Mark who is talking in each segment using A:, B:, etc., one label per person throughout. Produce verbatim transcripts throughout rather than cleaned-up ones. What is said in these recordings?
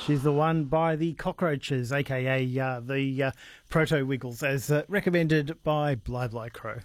A: She's the one by the Cockroaches, aka uh, the uh, Proto Wiggles, as uh, recommended by Bly Bly Crow.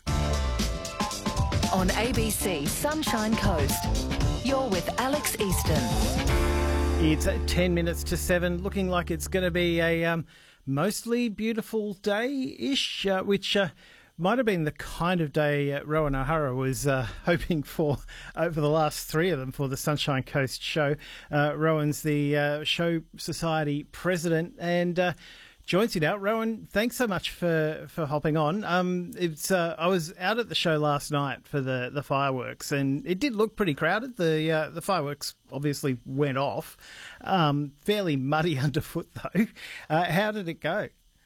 B: On A B C Sunshine Coast, you're with Alex Easton.
A: It's ten minutes to seven, looking like it's going to be a um, mostly beautiful day-ish, uh, which uh, might have been the kind of day uh, Rowan O'Hara was uh, hoping for over the last three of them for the Sunshine Coast show. Uh, Rowan's the uh, Show Society president and uh, joins you now. Rowan, thanks so much for, for hopping on. Um, it's uh, I was out at the show last night for the, the fireworks, and it did look pretty crowded. The uh, the fireworks obviously went off. Um, fairly muddy underfoot, though. Uh, how did it go?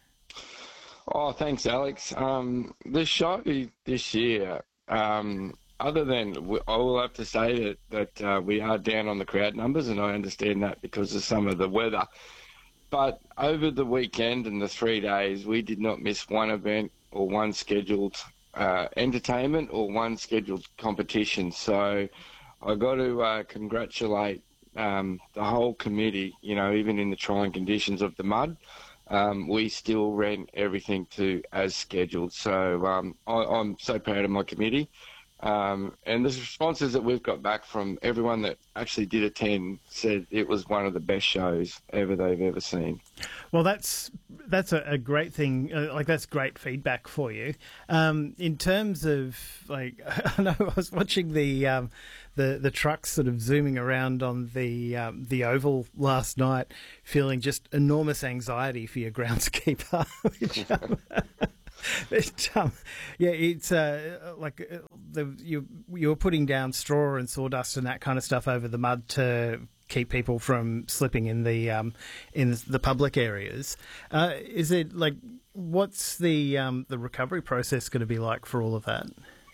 C: Oh, thanks, Alex. Um, the show this year, um, other than, I will have to say that, that uh, we are down on the crowd numbers, and I understand that because of some of the weather. But over the weekend and the three days, we did not miss one event or one scheduled uh, entertainment or one scheduled competition. So I got to uh, congratulate um, the whole committee, you know, even in the trying conditions of the mud. Um, we still ran everything to as scheduled. So um, I, I'm so proud of my committee. Um, and the responses that we've got back from everyone that actually did attend said it was one of the best shows ever they've ever seen.
A: Well, that's that's a, a great thing. Uh, like, that's great feedback for you. Um, in terms of, like, I know I was watching the um, the the trucks sort of zooming around on the um, the oval last night, feeling just enormous anxiety for your groundskeeper. Which, um, But, um, yeah, it's uh, like uh, the, you you were putting down straw and sawdust and that kind of stuff over the mud to keep people from slipping in the um, in the public areas. Uh, is it like, what's the um, the recovery process going to be like for all of that?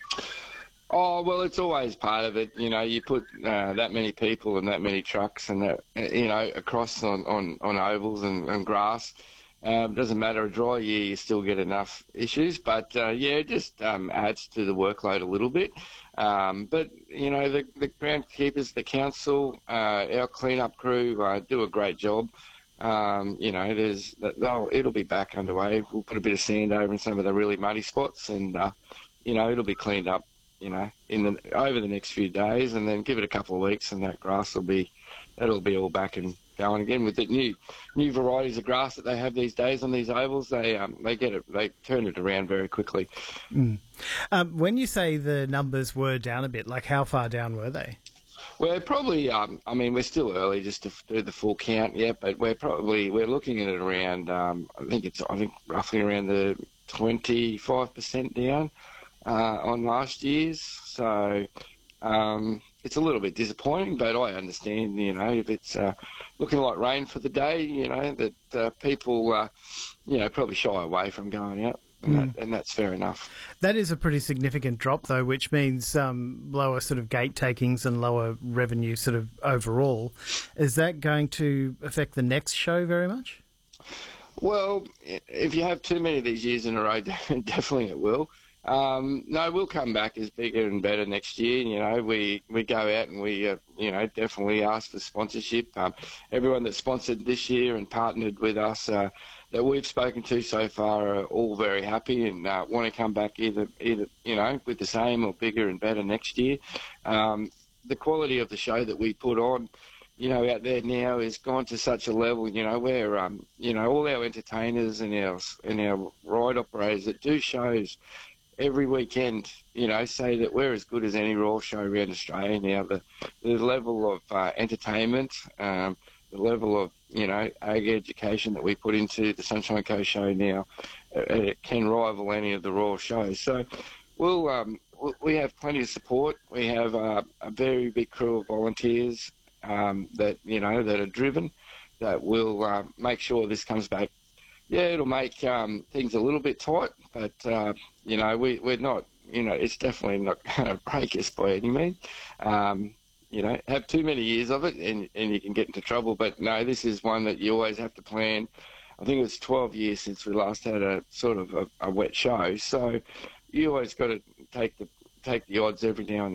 C: Oh, well, it's always part of it. You know, you put uh, that many people and that many trucks and that, you know, across on, on, on ovals and, and grass. Um, doesn't matter, a dry year, you still get enough issues. But, uh, yeah, it just um, adds to the workload a little bit. Um, but, you know, the, the groundkeepers, the council, uh, our clean-up crew uh, do a great job. Um, you know, there's it'll be back underway. We'll put a bit of sand over in some of the really muddy spots and, uh, you know, it'll be cleaned up, you know, in the over the next few days, and then give it a couple of weeks and that grass will be, that'll be all back and going again with the new new varieties of grass that they have these days on these ovals. They um, they get it, they turn it around very quickly.
A: Mm. Um, when you say the numbers were down a bit, like how far down were they?
C: We're probably, um, I mean, we're still early just to do the full count yet, but we're probably we're looking at it around. Um, I think it's I think roughly around the twenty-five percent down uh, on last year's. So. Um, It's a little bit disappointing, but I understand, you know, if it's uh, looking like rain for the day, you know, that uh, people, uh, you know, probably shy away from going out, and, mm. that, and that's fair enough.
A: That is a pretty significant drop, though, which means um, lower sort of gate takings and lower revenue sort of overall. Is that going to affect the next show very much?
C: Well, if you have too many of these years in a row, definitely it will. Um, no, we'll come back as bigger and better next year. You know, we, we go out and we, uh, you know, definitely ask for sponsorship. Um, everyone that's sponsored this year and partnered with us uh, that we've spoken to so far are all very happy and uh, want to come back either, either, you know, with the same or bigger and better next year. Um, the quality of the show that we put on, you know, out there now is gone to such a level, you know, where, um, you know, all our entertainers and our, and our ride operators that do shows every weekend, you know, say that we're as good as any Royal show around Australia now. The, the level of uh, entertainment, um, the level of, you know, ag education that we put into the Sunshine Coast show now, uh, it can rival any of the Royal shows. So we'll, um, we have plenty of support. We have uh, a very big crew of volunteers um, that, you know, that are driven, that will uh, make sure this comes back. Yeah, it'll make um, things a little bit tight, but, uh, you know, we, we're not, you know, it's definitely not going to break us by any means. Um, you know, have too many years of it and, and you can get into trouble. But, no, this is one that you always have to plan. I think it was twelve years since we last had a sort of a, a wet show. So you always got to take the take the odds every now and then.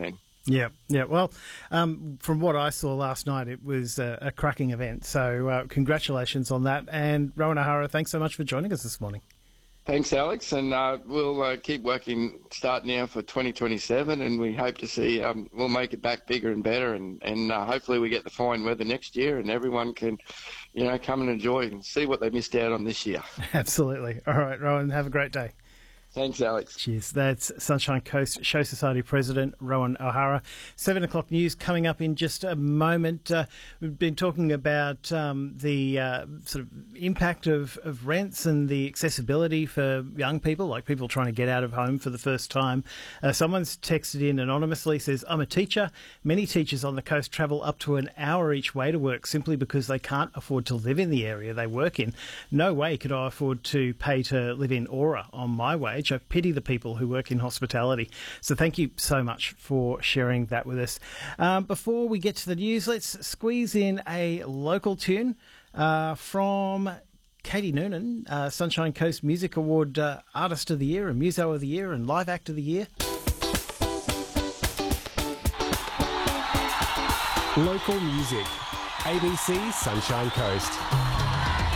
A: Yeah, yeah. Well, um, from what I saw last night, it was a, a cracking event. So uh, congratulations on that. And Rowan O'Hara, thanks so much for joining us this morning.
C: Thanks, Alex, and uh, we'll uh, keep working, start now for twenty twenty-seven, and we hope to see, um, we'll make it back bigger and better, and, and uh, hopefully we get the fine weather next year and everyone can, you know, come and enjoy and see what they missed out on this year.
A: Absolutely. All right, Rowan, have a great day.
C: Thanks, Alex.
A: Cheers. That's Sunshine Coast Show Society President Rowan O'Hara. Seven o'clock news coming up in just a moment. Uh, we've been talking about um, the uh, sort of impact of, of rents and the accessibility for young people, like people trying to get out of home for the first time. Uh, someone's texted in anonymously, says, I'm a teacher. Many teachers on the coast travel up to an hour each way to work simply because they can't afford to live in the area they work in. No way could I afford to pay to live in Aura on my wage. I pity the people who work in hospitality. So thank you so much for sharing that with us. Um, before we get to the news, let's squeeze in a local tune uh, from Katie Noonan, uh, Sunshine Coast Music Award uh, Artist of the Year and Muso of the Year and Live Act of the Year.
D: Local music. A B C Sunshine Coast.